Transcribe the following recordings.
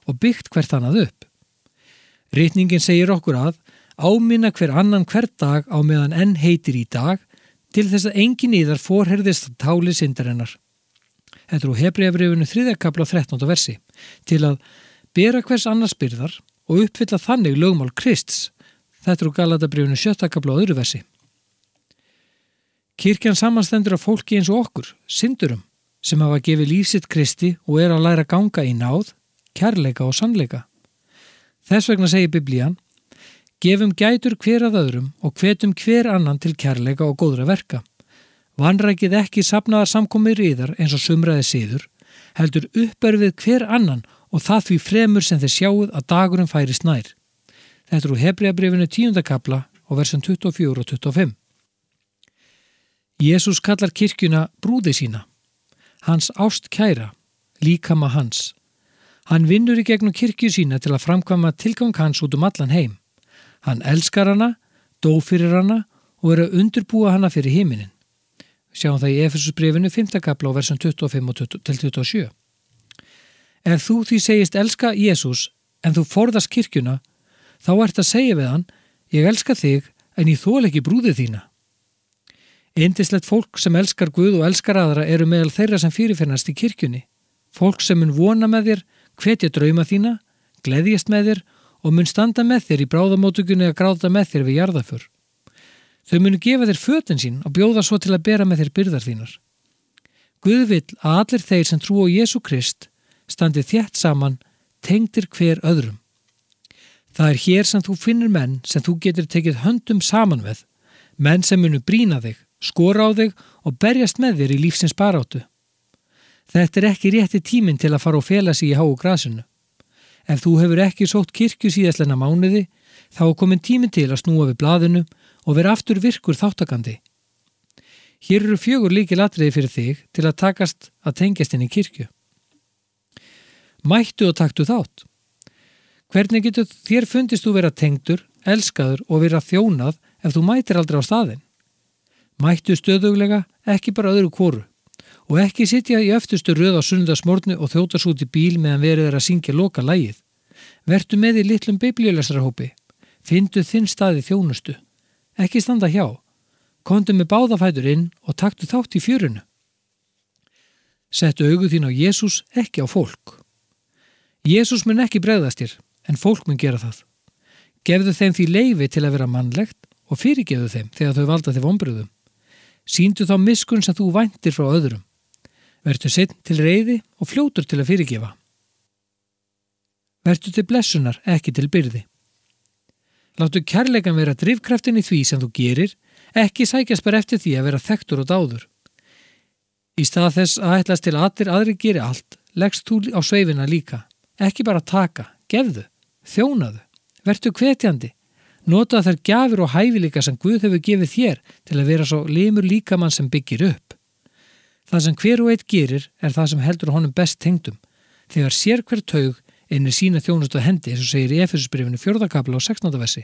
og byggt hvert annað upp. Ritningin segir okkur að áminna hver annan hver dag á meðan enn heitir í dag til þess að engin yðar forherðist að táli syndarinnar. Þetta er úr Hebreabréfinu 3. kafla 13. versi, til að bera hvers annars byrðar og uppfylla þannig lögmál Krists. Þetta er úr Galatabréfinu 7. kafla 2. versi. Kirkjan samanstendur af fólki eins og okkur, syndurum, sem hafa gefið líf sitt Kristi og að læra ganga í náð, kærleika og sannleika. Þess vegna segir Biblían: gefum gætur hver að öðrum og hvetum hver annan til kærleika og góðra verka. Vanrækið ekki safnaðar samkomir yðar eins og sumraði siður, heldur uppörfið hver annan og það því fremur sem þið sjáuð að dagurinn færist nær. Þetta er úr Hebreabréfinu 10. kafla og versum 24 og 25. Jesús kallar kirkjuna brúði sína, hans ást kæra, líkama hans. Hann vinnur í gegnum kirkju sína til að framkvæma tilgang hans út allan heim. Hann elskar hana, dó fyrir hana og að undirbúa hana fyrir himinin. Sjáum það í Efesusbréfinu 5. kafla og versum 25 til 27. Ef þú því segist elska Jesús en þú forðast kirkjuna, þá ert að segja við hann: ég elska þig en ég þol ekki brúðið þína. Yndislegt fólk sem elskar Guð og elskar aðra eru meðal þeirra sem fyrirfinnast í kirkjunni. Fólk sem mun vona með þér, hvetja drauma þína, gleðjast með þér og mun standa með þér í bráðamóttökunni að gráta með þér við jarðarför. Þau munu gefa þér fötin sín og bjóða svo til að bera með þér byrðar þínar. Guð vill að allir þeir sem trúa á Jesú Krist standi þétt saman, tengdir hver öðrum. Það er hér sem þú finnur menn sem þú getur tekið höndum saman með, menn sem munu brýna þig, skora á þig og berjast með þér í lífsins baráttu. Þetta er ekki rétti tíminn til að fara og fela sig í háu grasinu. Ef þú hefur ekki sótt kirkju síðastleina mánuði, þá er komin tíminn til að snúa við blaðinu og vera aftur virkur þáttakandi. Hér eru 4 lykilatriði fyrir þig til að takast að tengjast inn í kirkju. Mættu og taktu þátt. Hvernig getur þér fundist þú vera tengdur, elskaður og vera þjónað ef þú mætir aldrei á staðinn? Mættu stöðuglega, ekki bara öðru hvoru. Og ekki sitja í öftustu röð á sunnudagsmorgni og þjótast út í bíl meðan verið að syngja loka lagið. Vertu með í litlum biblíulesarahópi. Findu þinn stað í þjónustu. Ekki standa hjá. Komdu með báða fætur inn og taktu þátt í fjörinu. Settu augu þín á Jesús, ekki á fólk. Jesús mun ekki bregðast þér, en fólk mun gera það. Gefðu þeim því leyfi til að vera mannlegt og fyrirgefðu þeim þegar þau valda þig vonbrigðum. Sýndu þá miskunn sem þú væntir frá öðrum. Vertu seinn til reiði og fljótur til að fyrirgefa. Vertu til blessunar, ekki til byrði. Láttu kærleikan vera drifkraftin í því sem þú gerir, ekki sækjast bara eftir því að vera þekktur og dáður. Í stað þess að ætlast til að aðrir geri allt, leggst þú á sveifina líka. Ekki bara taka, gefðu, þjónaðu, vertu hvetjandi. Nota þær gjafir og hæfileika sem Guð hefur gefið þér til að vera svo limur líkamann sem byggir upp. Það sem hver og einn gerir er það sem heldur honum best tengdum, þegar sér hver taug einir sína þjónustu að hendi, eins og segir í Efesusbréfinu 4. kafla og 16. versi.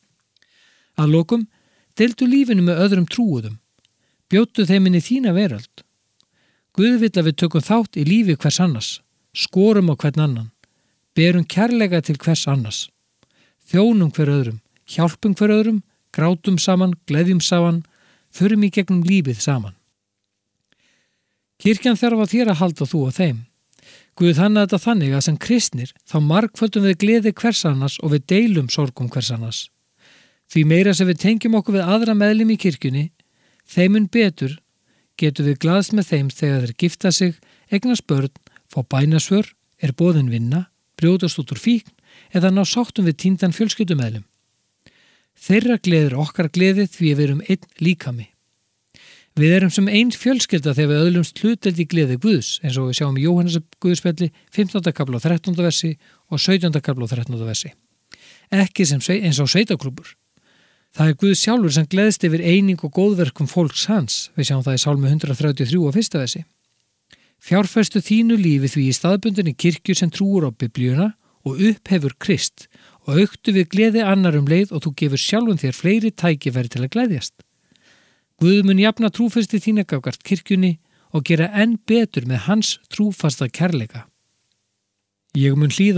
Að lokum, deildu lífinu með öðrum trúuðum. Bjóddu þeim inn í þína veröld. Guð vill að við tökum þátt í lífi hvers annars, skorum á hvern annan, berum kærleika til hvers annars, þjónum hver öðrum, hjálpum hver öðrum, grátum saman, gleðjum saman, förum í gegnum lífið saman. Kirkjan þarf að þér að halda þú á þeim. Guð hannaði þetta þannig að sem kristnir þá margföldum við gleði hvers annars og við deilum sorgum hvers annars. Því meira sem við tengjum okkur við aðra meðlim í kirkjunni, þeim mun betur getum við glaðst með þeim þegar þeir gifta sig, eignast börn, fá bænasvör, er boðin vinna, brjótast út úr fíkn eða ná sáttum við týndan fjölskyldumeðlim. Þeirra gleðir okkar gleði því við erum einn líkami. Við erum sem eins fjölskylda þegar við öðlumst hlutdeild í gleði Guðs, eins og við sjáum í Jóhannesar Guðspjalli 15. kafla og 13. versi og 17. kafla og 13. versi. Ekki eins og sveitaklúbbur. Það er Guð sjálfur sem gleðst yfir eining og góðverkum fólks hans. Við sjáum það í Sálmi 133 og 1. versi. Fjárfestu þínu lífi því í staðbundinni kirkju sem trúur á Biblíuna og upphefur Krist og auktu við gleði annar leið og þú gefur sjálfum þér fleiri tækifæri til að gleðjast. Guð mun jafna trúfesti þína gagnvart kirkjunni og gera enn betur með hans trúfasta kærleika. Ég mun hlýða